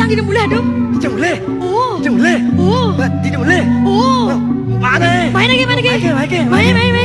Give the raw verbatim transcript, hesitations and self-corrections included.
tidak boleh dong. Tidak boleh. Oh. Tidak boleh. Oh. Tidak boleh. Oh. Mana? Main lagi, main lagi. Main lagi, main lagi. Main, main, main.